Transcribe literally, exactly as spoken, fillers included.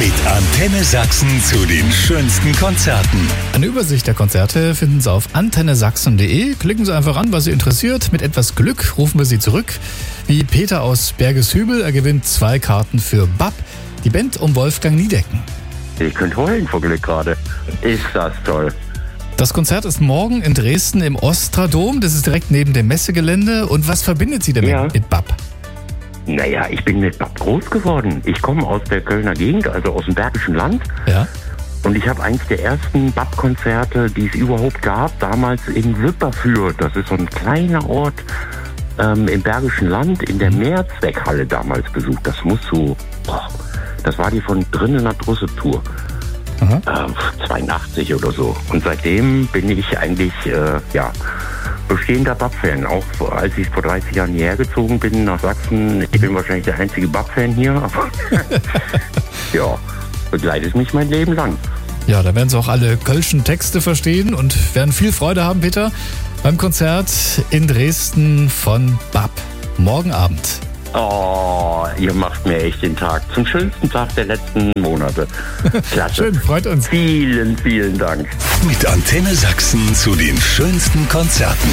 Mit Antenne Sachsen zu den schönsten Konzerten. Eine Übersicht der Konzerte finden Sie auf antenne sachsen punkt de. Klicken Sie einfach an, was Sie interessiert. Mit etwas Glück rufen wir Sie zurück. Wie Peter aus Bergeshübel. Er gewinnt zwei Karten für B A P, die Band um Wolfgang Niedecken. Ich könnte heulen vor Glück gerade. Ist das toll. Das Konzert ist morgen in Dresden im Ostradom. Das ist direkt neben dem Messegelände. Und was verbindet Sie damit Ja. mit B A P? Naja, ich bin mit B A P groß geworden. Ich komme aus der Kölner Gegend, also aus dem Bergischen Land. Ja. Und ich habe eins der ersten B A P-Konzerte, die es überhaupt gab, damals in Wipperfürth. Das ist so ein kleiner Ort ähm, im Bergischen Land, in der Mehrzweckhalle damals besucht. Das muss so, boah, das war die von drinnen nach Drusse Tour. Äh, zweiundachtzig oder so. Und seitdem bin ich eigentlich, äh, ja, bestehender B A P-Fan. Auch als ich vor dreißig Jahren hierher gezogen bin nach Sachsen. Ich bin wahrscheinlich der einzige B A P-Fan hier. Aber ja, begleitet mich mein Leben lang. Ja, da werden Sie auch alle kölschen Texte verstehen und werden viel Freude haben, Peter, beim Konzert in Dresden von B A P. Morgen Abend. Oh, ihr macht mir echt den Tag zum schönsten Tag der letzten Monate. Klasse. Schön, freut uns. Vielen, vielen Dank. Mit Antenne Sachsen zu den schönsten Konzerten.